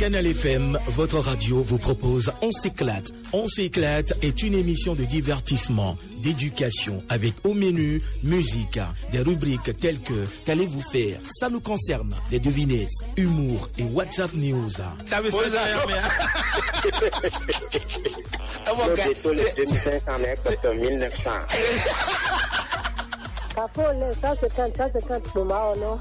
Canal FM, votre radio vous propose On s'éclate. On s'éclate est une émission de divertissement, d'éducation avec au menu musique, des rubriques telles que qu'allez-vous faire, ça nous concerne, des devinettes, humour et WhatsApp News. Les 2500 mètres 1900. Ça c'est quand moment, non?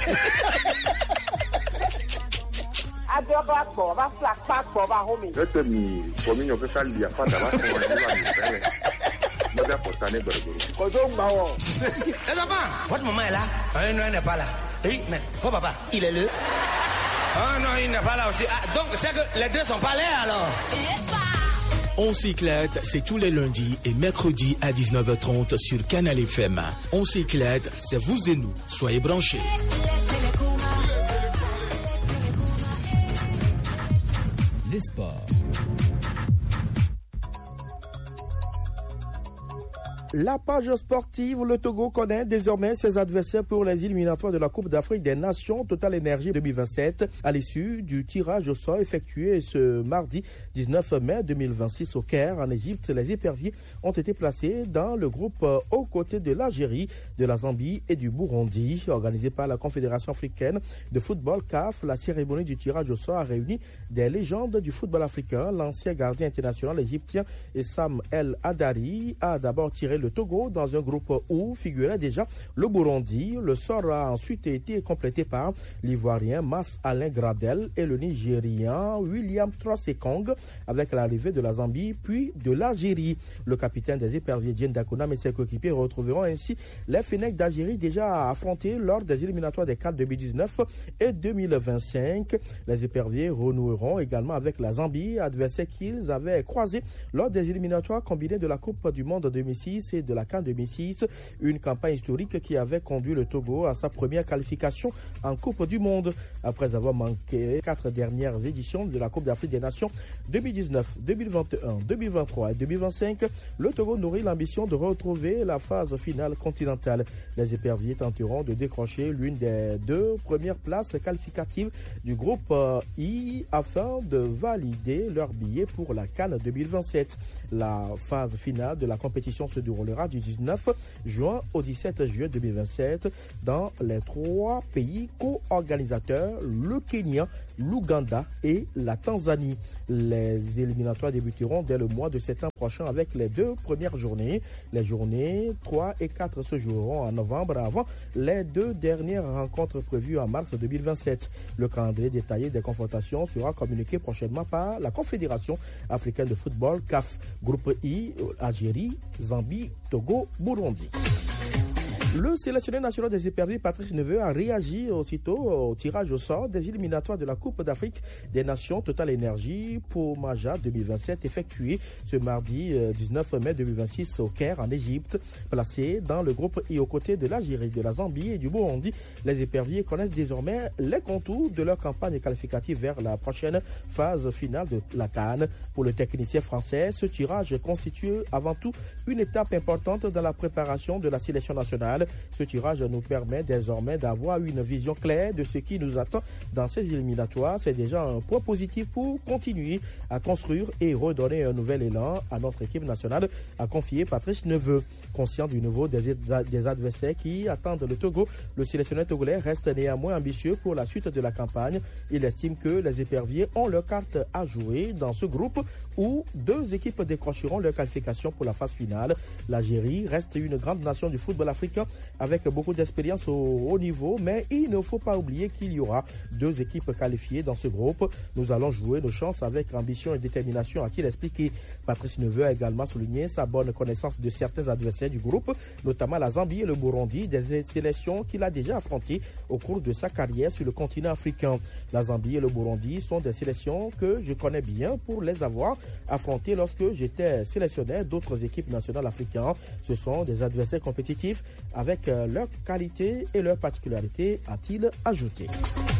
Votre maman est là? Non, elle n'est pas là. Oui, mais votre papa, il est là. Ah non, il n'est pas là aussi. Ah, donc c'est que les deux sont pas là alors. On s'éclate, c'est tous les lundis et mercredis à 19h30 sur Canal FM. On s'éclate, c'est vous et nous. Soyez branchés. Les sports. La page sportive, le Togo connaît désormais ses adversaires pour les éliminatoires de la Coupe d'Afrique des Nations Total Énergie 2027 à l'issue du tirage au sort effectué ce mardi 19 mai 2026 au Caire en Égypte. Les éperviers ont été placés dans le groupe aux côtés de l'Algérie, de la Zambie et du Burundi. Organisé par la Confédération africaine de football CAF, la cérémonie du tirage au sort a réuni des légendes du football africain. L'ancien gardien international égyptien Essam El Hadari a d'abord tiré le Togo dans un groupe où figurait déjà le Burundi. Le sort a ensuite été complété par l'Ivoirien Mas Alain Gradel et le Nigérien William Trosekong avec l'arrivée de la Zambie puis de l'Algérie. Le capitaine des éperviers Diène Dakonam et ses coéquipiers retrouveront ainsi les Fennecs d'Algérie déjà affrontés lors des éliminatoires des CAN 2019 et 2025. Les éperviers renoueront également avec la Zambie, adversaire qu'ils avaient croisé lors des éliminatoires combinés de la Coupe du Monde 2006 et de la CAN 2006, une campagne historique qui avait conduit le Togo à sa première qualification en Coupe du Monde. Après avoir manqué 4 dernières éditions de la Coupe d'Afrique des Nations 2019, 2021, 2023 et 2025, le Togo nourrit l'ambition de retrouver la phase finale continentale. Les éperviers tenteront de décrocher l'une des 2 premières places qualificatives du groupe I afin de valider leur billet pour la CAN 2027. La phase finale de la compétition se déroulera du 19 juin au 17 juillet 2027 dans les 3 pays co-organisateurs, le Kenya, l'Ouganda et la Tanzanie. Les éliminatoires débuteront dès le mois de septembre prochain avec les 2 premières journées. Les journées 3 et 4 se joueront en novembre avant les 2 dernières rencontres prévues en mars 2027. Le calendrier détaillé des confrontations sera communiqué prochainement par la Confédération africaine de football CAF. Groupe I, Algérie, Zambie, Togo, Burundi. Le sélectionneur national des éperviers, Patrice Neveu, a réagi aussitôt au tirage au sort des éliminatoires de la Coupe d'Afrique des Nations Total Énergie pour Maja 2027 effectué ce mardi 19 mai 2026 au Caire en Égypte. Placés dans le groupe I aux côtés de l'Algérie, de la Zambie et du Burundi, les éperviers connaissent désormais les contours de leur campagne qualificative vers la prochaine phase finale de la CAN. Pour le technicien français, ce tirage constitue avant tout une étape importante dans la préparation de la sélection nationale. Ce tirage nous permet désormais d'avoir une vision claire de ce qui nous attend dans ces éliminatoires. C'est déjà un point positif pour continuer à construire et redonner un nouvel élan à notre équipe nationale, a confié Patrice Neveu. Conscient du niveau des adversaires qui attendent le Togo, le sélectionneur togolais reste néanmoins ambitieux pour la suite de la campagne. Il estime que les éperviers ont leur carte à jouer dans ce groupe où 2 équipes décrocheront leur qualification pour la phase finale. L'Algérie reste une grande nation du football africain avec beaucoup d'expérience au haut niveau, mais il ne faut pas oublier qu'il y aura 2 équipes qualifiées dans ce groupe. Nous allons jouer nos chances avec ambition et détermination, a-t-il expliqué. Patrice Neveu a également souligné sa bonne connaissance de certains adversaires du groupe, notamment la Zambie et le Burundi, des sélections qu'il a déjà affrontées au cours de sa carrière sur le continent africain. La Zambie et le Burundi sont des sélections que je connais bien pour les avoir affrontées lorsque j'étais sélectionneur d'autres équipes nationales africaines. Ce sont des adversaires compétitifs avec leurs qualités et leurs particularités, a-t-il ajouté.